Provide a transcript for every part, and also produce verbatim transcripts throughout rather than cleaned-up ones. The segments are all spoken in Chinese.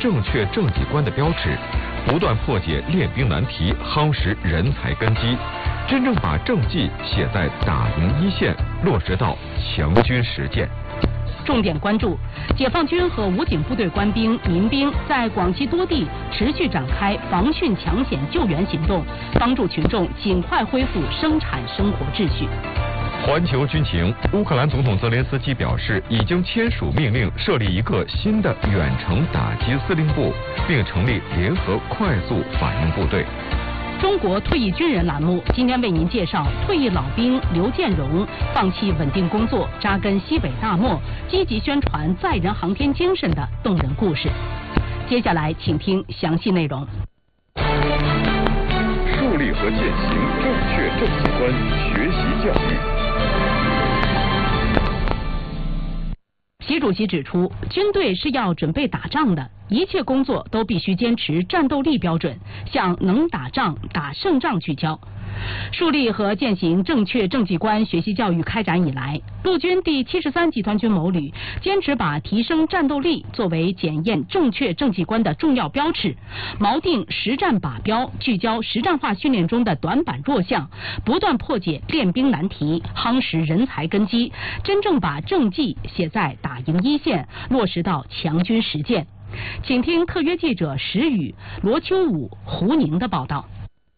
正确正绩观的标尺，不断破解练兵难题，夯实人才根基，真正把政绩写在打赢一线，落实到强军实践。 重点关注，解放军和武警部队官兵、民兵在广西多地持续展开防汛抢险救援行动，帮助群众尽快恢复生产生活秩序。 环球军情，乌克兰总统泽连斯基表示，已经签署命令设立一个新的远程打击司令部，并成立联合快速反应部队。 中国退役军人栏目今天为您介绍退役老兵刘建荣放弃稳定工作，扎根西北大漠，积极宣传载人航天精神的动人故事。接下来请听详细内容。 树立和践行正确政绩观，学习教育。 习主席指出，军队是要准备打仗的，一切工作都必须坚持战斗力标准，向能打仗、打胜仗聚焦。树立和践行正确政绩观学习教育开展以来，陆军第七十三集团军某旅坚持把提升战斗力作为检验正确政绩观的重要标尺，锚定实战靶标，聚焦实战化训练中的短板弱项，不断破解练兵难题，夯实人才根基，真正把政绩写在打赢一线，落实到强军实践。请听特约记者石宇、罗秋武、胡宁的报道。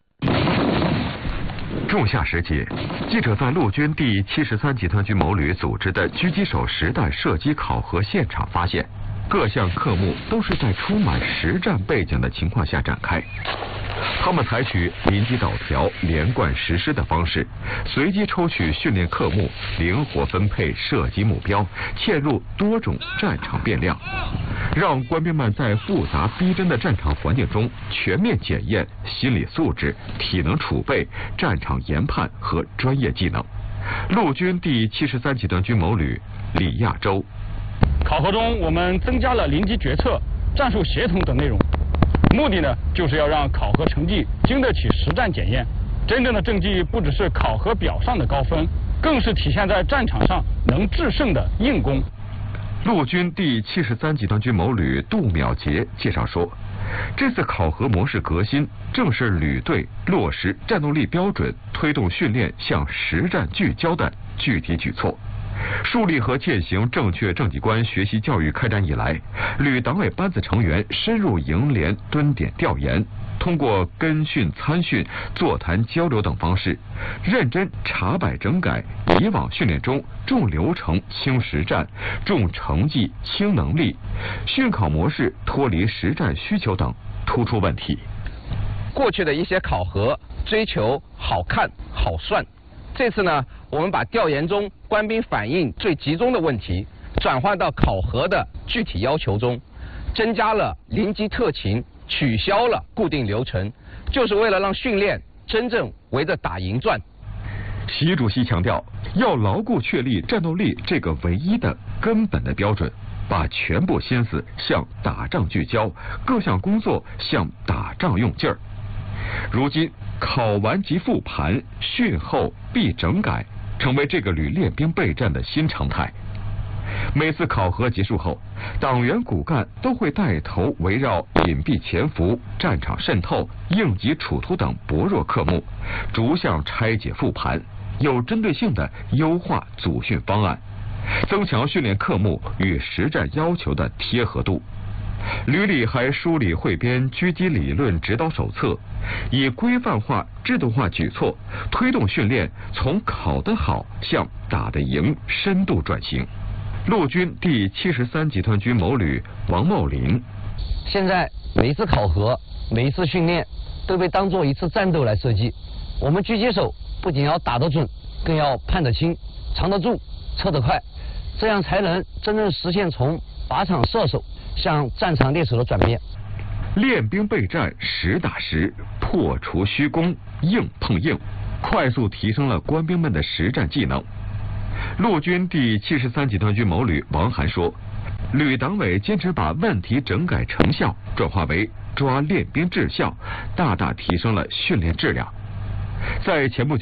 仲夏时节，记者在陆军第七十三集团军某旅组织的狙击手实弹射击考核现场发现，各项科目都是在充满实战背景的情况下展开。他们采取临机导调、连贯实施的方式，随机抽取训练科目，灵活分配射击目标，嵌入多种战场变量，让官兵们在复杂逼真的战场环境中全面检验心理素质、体能储备、战场研判和专业技能。陆军第七十三集团军某旅李亚洲。 考核中，我们增加了临机决策、战术协同等内容，目的呢，就是要让考核成绩经得起实战检验。真正的政绩不只是考核表上的高分，更是体现在战场上能制胜的硬功。 陆军第七十三集团军某旅杜淼杰介绍说，这次考核模式革新，正是旅队落实战斗力标准、推动训练向实战聚焦的具体举措。树立和践行正确政绩观学习教育开展以来，旅党委班子成员深入营连蹲点调研，通过跟训、参训、座谈交流等方式，认真查摆整改以往训练中重流程轻实战、重成绩轻能力、训考模式脱离实战需求等突出问题。 过去的一些考核追求好看好算，这次呢，我们把调研中官兵反映最集中的问题转换到考核的具体要求中，增加了临机特勤，取消了固定流程，就是为了让训练真正围着打赢转。 习主席强调，要牢固确立战斗力这个唯一的根本的标准，把全部心思向打仗聚焦，各项工作向打仗用劲儿。如今考完即复盘，训后必整改，成为这个旅练兵备战的新常态。每次考核结束后，党员骨干都会带头围绕隐蔽潜伏、战场渗透、应急处突等薄弱科目，逐项拆解复盘，有针对性的优化组训方案，增强训练科目与实战要求的贴合度。旅里还梳理汇编狙击理论指导手册，以规范化、制度化举措，推动训练从考得好向打得赢深度转型。陆军第七十三集团军某旅王茂林， 现在每一次考核、每一次训练都被当作一次战斗来设计。我们狙击手不仅要打得准，更要判得清、藏得住、测得快，这样才能真正实现从靶场射手向战场猎手的转变。 练兵备战实打实，破除虚攻，硬碰硬，快速提升了官兵们的实战技能。陆军第七十三集团军某旅王涵说，旅党委坚持把问题整改成效转化为抓练兵质效，大大提升了训练质量。在前不久，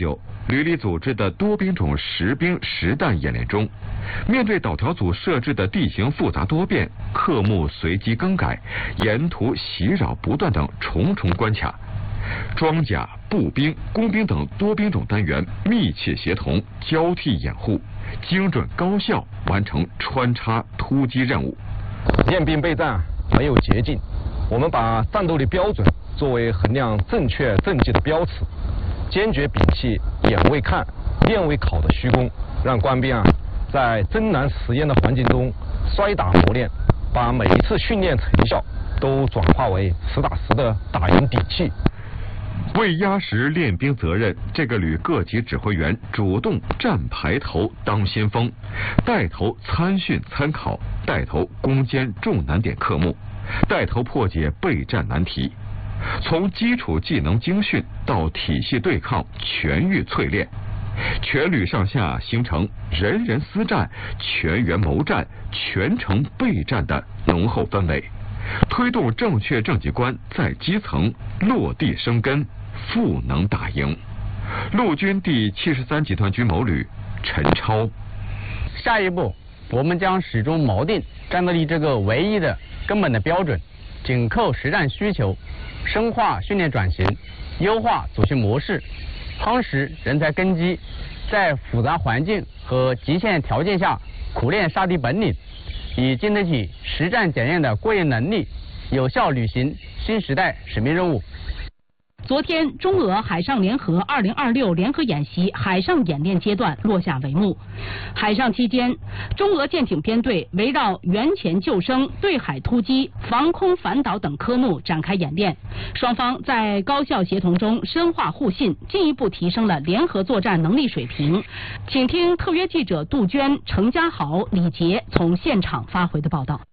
旅里组织的多兵种实兵实弹演练中，面对导条组设置的地形复杂多变、科目随机更改、沿途袭扰不断等重重关卡，装甲、步兵、工兵等多兵种单元密切协同、交替掩护，精准高效完成穿插突击任务。 练兵备战很有捷径，我们把战斗力标准作为衡量正确政绩的标尺，坚决摒弃眼未看、面未考的虚功，让官兵啊在真难实验的环境中摔打磨练，把每一次训练成效都转化为实打实的打赢底气。 为压实练兵责任，这个旅各级指挥员主动站排头当先锋，带头参训参考，带头攻坚重难点科目，带头破解备战难题。从基础技能精训到体系对抗全域淬炼，全旅上下形成人人思战、全员谋战、全程备战的浓厚氛围，推动正确政绩观在基层落地生根，赋能打赢。陆军第七十三集团军某旅陈超。 下一步，我们将始终锚定战斗力这个唯一的根本的标准，紧扣实战需求，深化训练转型，优化组训模式，夯实人才根基，在复杂环境和极限条件下苦练杀敌本领，以经得起实战检验的过硬能力，有效履行新时代使命任务。 昨天，中俄海上联合二零二六联合演习海上演练阶段落下帷幕。海上期间，中俄舰艇编队围绕援潜救生、对海突击、防空反导等科目展开演练，双方在高效协同中深化互信，进一步提升了联合作战能力水平。请听特约记者杜鹃、程家豪、李杰从现场发回的报道。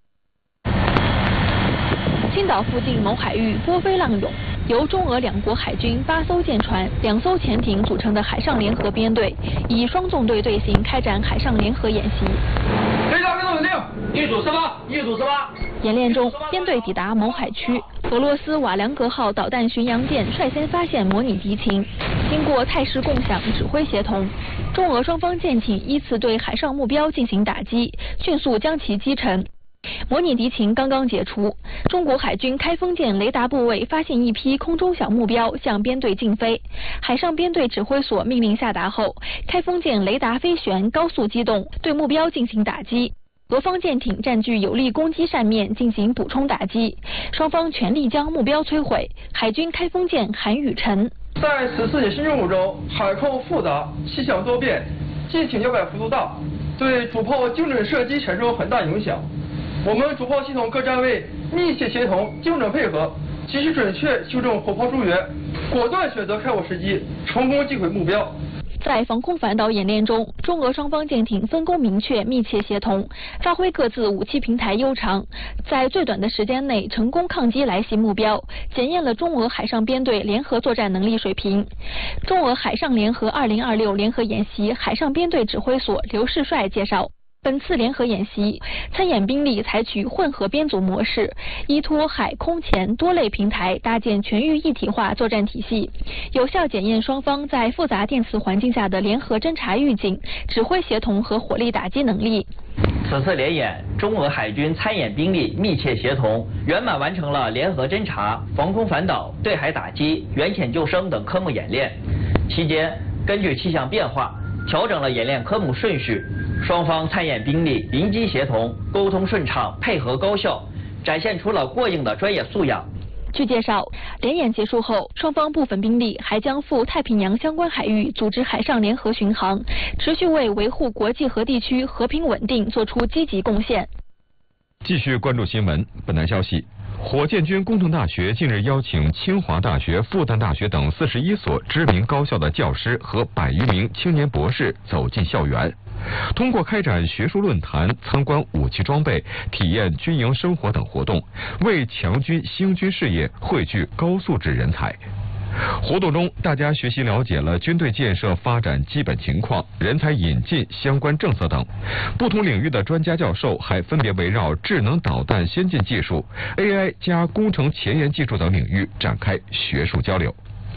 青岛附近某海域波飞浪涌，由中俄两国海军八艘舰船、两艘潜艇组成的海上联合编队，以双纵队队形开展海上联合演习。 雷达跟踪稳定，一组十八，一组十八。 演练中，编队抵达某海区，俄罗斯瓦良格号导弹巡洋舰率先发现模拟敌情，经过态势共享、指挥协同，中俄双方舰艇依次对海上目标进行打击，迅速将其击沉。模拟敌情刚刚解除，中国海军开封舰雷达部位发现一批空中小目标向编队近飞，海上编队指挥所命令下达后，开封舰雷达飞旋高速机动，对目标进行打击。俄方舰艇占据有利攻击扇面进行补充打击，双方全力将目标摧毁。海军开封舰韩宇晨： 在此次演习任务中，海况复杂，气象多变，舰艇摇摆幅度大，对主炮精准射击产生很大影响。我们主炮系统各站位密切协同、精准配合，及时准确修正火炮诸元，果断选择开火时机，成功击毁目标。 在防空反导演练中，中俄双方舰艇分工明确、密切协同，发挥各自武器平台优长，在最短的时间内成功抗击来袭目标，检验了中俄海上编队联合作战能力水平。中俄海上联合二零二六联合演习海上编队指挥所刘世帅介绍。本次联合演习，参演兵力采取混合编组模式，依托海空前多类平台搭建全域一体化作战体系，有效检验双方在复杂电磁环境下的联合侦察预警、指挥协同和火力打击能力。 此次联演，中俄海军参演兵力密切协同，圆满完成了联合侦察、防空反导、对海打击、援潜救生等科目演练。期间，根据气象变化，调整了演练科目顺序，双方参演兵力临机协同，沟通顺畅，配合高效，展现出了过硬的专业素养。 据介绍，联演结束后，双方部分兵力还将赴太平洋相关海域组织海上联合巡航，持续为维护国际和地区和平稳定做出积极贡献。 继续关注新闻，本台消息。火箭军工程大学近日邀请清华大学、复旦大学等四十一所知名高校的教师和百余名青年博士走进校园，通过开展学术论坛、参观武器装备、体验军营生活等活动，为强军兴军事业汇聚高素质人才。活动中，大家学习了解了军队建设发展基本情况、人才引进相关政策等。不同领域的专家教授还分别围绕智能导弹先进技术、A I 加工程前沿技术等领域展开学术交流。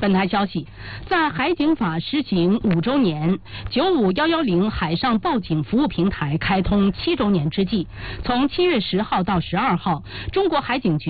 本台消息，在海警法施行五周年、九五一一零海上报警服务平台开通七周年之际，从七月十号到十二号，中国海警局